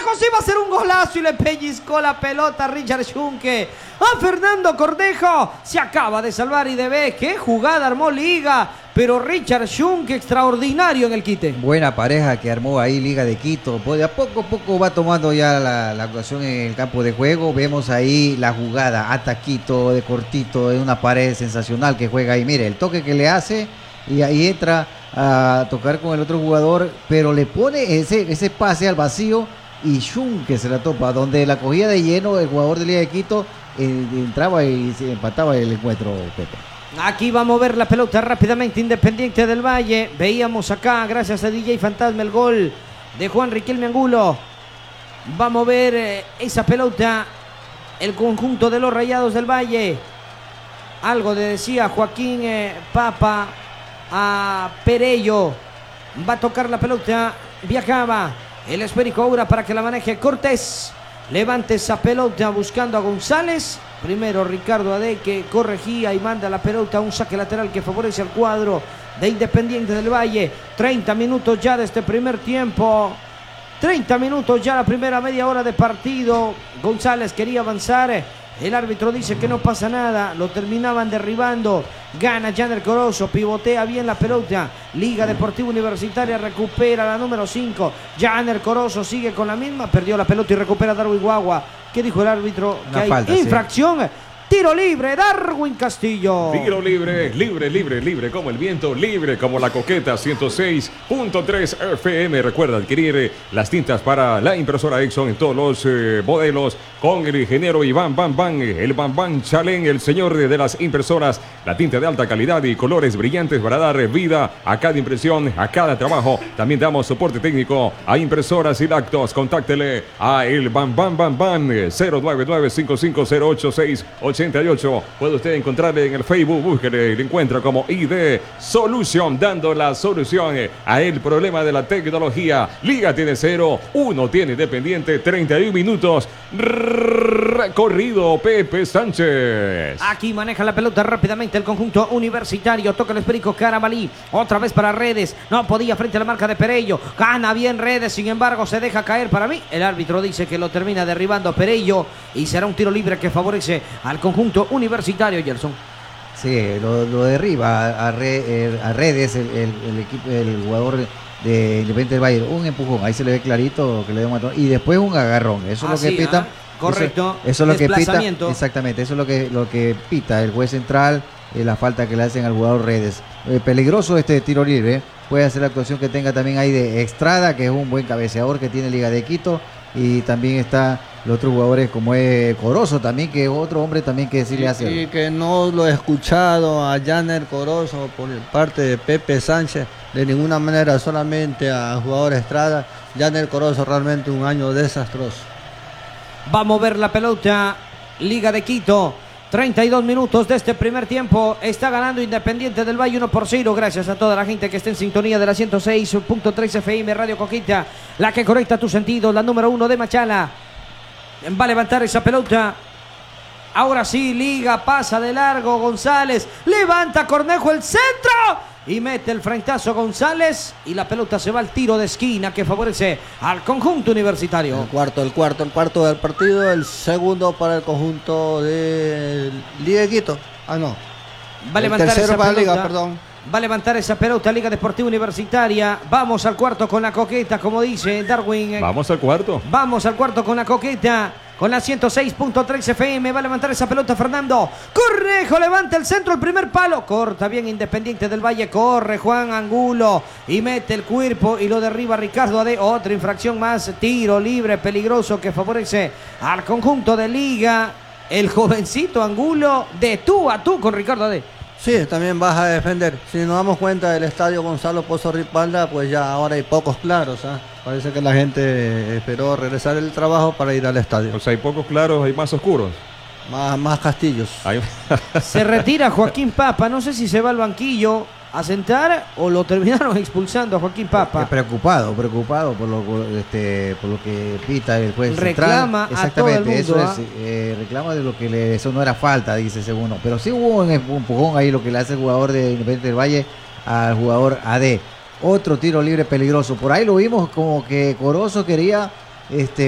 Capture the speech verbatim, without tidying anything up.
lejos, iba a ser un golazo y le pellizcó la pelota a Richard Schunke. A Fernando Cornejo se acaba de salvar y de ver qué jugada armó Liga. Pero Richard Schunke extraordinario en el quite. Buena pareja que armó ahí Liga de Quito. Pues de a poco a poco va tomando ya la, la actuación en el campo de juego. Vemos ahí la jugada a taquito, de cortito, de una pared sensacional que juega ahí. Mire, el toque que le hace y ahí entra a tocar con el otro jugador, pero le pone ese, ese pase al vacío y Schunke se la topa. Donde la cogía de lleno el jugador de Liga de Quito, eh, entraba y se empataba el encuentro, Pepe. Aquí va a mover la pelota rápidamente Independiente del Valle. Veíamos acá, gracias a D J Fantasma, el gol de Juan Riquelme Angulo. Va a mover eh, esa pelota el conjunto de los Rayados del Valle. Algo le decía Joaquín eh, Papa a Perello. Va a tocar la pelota. Viajaba el esférico ahora para que la maneje Cortés. Levante esa pelota buscando a González. Primero Ricardo Ade, que corregía y manda la pelota a un saque lateral que favorece al cuadro de Independiente del Valle. treinta minutos ya de este primer tiempo. treinta minutos ya la primera media hora de partido. González quería avanzar. El árbitro dice que no pasa nada. Lo terminaban derribando. Gana Janer Corozo. Pivotea bien la pelota. Liga Deportiva Universitaria recupera la número cinco. Janer Corozo sigue con la misma. Perdió la pelota y recupera Darwin Guagua. ¿Qué dijo el árbitro? Una que hay falta, infracción. Sí. Tiro libre, Darwin Castillo. Tiro libre, libre, libre, libre como el viento, libre como la coqueta. ciento seis punto tres F M. Recuerda adquirir las tintas para la impresora Exxon en todos los eh, modelos con el ingeniero Iván Bam Bam, el Bam Bam Chalén, el señor de, de las impresoras. La tinta de alta calidad y colores brillantes para dar vida a cada impresión, a cada trabajo. También damos soporte técnico a impresoras y lactos. Contáctele a el Bam Bam Bam Bam cero nueve nueve cinco cinco cero ocho seis ocho ocho. Puede usted encontrarle en el Facebook, búsquele, le encuentra como I D Solution, dando la solución a el problema de la tecnología. Liga tiene cero, uno tiene Independiente, treinta y un minutos. Recorrido Pepe Sánchez. Aquí maneja la pelota rápidamente el conjunto universitario. Toca el esférico Carabalí. Otra vez para Redes. No podía frente a la marca de Perello. Gana bien Redes, sin embargo se deja caer. Para mí, el árbitro dice que lo termina derribando Perello y será un tiro libre que favorece al conjunto universitario, Gerson. Sí, lo, lo derriba a, re, a Redes, el, el, el equipo, el jugador de Independiente del Valle. Un empujón, ahí se le ve clarito que le dio un matón. Y después un agarrón. Eso es Así, lo que pita. ¿ah? Correcto. Eso, eso es lo que pita. Exactamente, eso es lo que, lo que pita el juez central. Eh, la falta que le hacen al jugador Redes. Eh, peligroso este tiro libre. Eh. Puede hacer la actuación que tenga también ahí de Estrada, que es un buen cabeceador que tiene Liga de Quito. Y también está los otros jugadores como es Corozo también, que es otro hombre también que sí le hace. Y que no lo he escuchado a Janer Corozo por parte de Pepe Sánchez, de ninguna manera, solamente a jugador Estrada. Janer Corozo realmente un año desastroso. Va a mover la pelota Liga de Quito. treinta y dos minutos de este primer tiempo. Está ganando Independiente del Valle uno por cero. Gracias a toda la gente que está en sintonía de la ciento seis punto tres F M Radio Coquita, la que conecta tus sentidos, la número uno de Machala. Va a levantar esa pelota. Ahora sí, Liga pasa de largo. González levanta Cornejo el centro y mete el frentazo González y la pelota se va al tiro de esquina que favorece al conjunto universitario. El cuarto, el cuarto, el cuarto del partido, el segundo para el conjunto de Liga de Quito. Ah, no. Va a levantar el tercero esa para pelota. Liga, perdón. Va a levantar esa pelota Liga Deportiva Universitaria. Vamos al cuarto con la coqueta, como dice Darwin. Vamos al cuarto. Vamos al cuarto con la coqueta. Con la ciento seis punto tres F M. Va a levantar esa pelota Fernando Cornejo. Levanta el centro, el primer palo. Corta bien Independiente del Valle. Corre Juan Angulo y mete el cuerpo y lo derriba Ricardo Ade. Otra infracción más. Tiro libre peligroso que favorece al conjunto de Liga. El jovencito Angulo de tú a tú con Ricardo Ade. Sí, también vas a defender. Si nos damos cuenta del estadio Gonzalo Pozo Ripalda, pues ya ahora hay pocos claros. ¿eh? Parece que la gente esperó regresar del trabajo para ir al estadio. O sea, hay pocos claros, hay más oscuros. Más, más castillos. Hay... Se retira Joaquín Papa. No sé si se va al banquillo a sentar o lo terminaron expulsando a Joaquín Papa. Preocupado, preocupado por lo, este, por lo que pita el juez reclama central. A todo el mundo, eso ¿ah? es, eh, reclama de lo que le, eso no era falta, dice según. Pero sí hubo un empujón ahí, lo que le hace el jugador de Independiente del Valle al jugador A D. Otro tiro libre peligroso. Por ahí lo vimos como que Corozo quería este